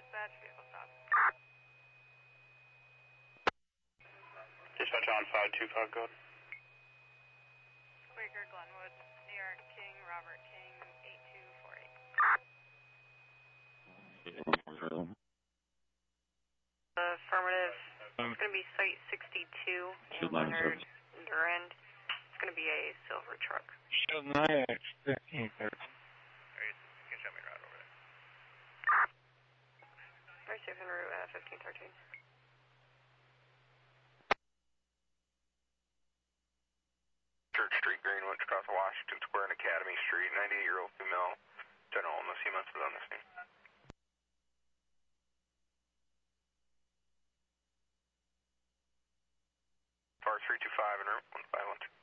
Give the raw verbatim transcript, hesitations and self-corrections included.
dispatch, vehicle stop. Dispatch on five two five code. Quaker, Glenwood, New York, King, Robert King, eight two four eight. Affirmative. It's going to be site sixty-two in Leonard, Durand. It's going to be a silver truck. Shield nine X fifteen thirteen. You can show me route over there. Very safe en route at fifteen thirteen. Church Street, Greenwich, across Washington Square and Academy Street. ninety-eight-year-old female. General illness. He must have on the scene. Bar three two five en route, one five one two.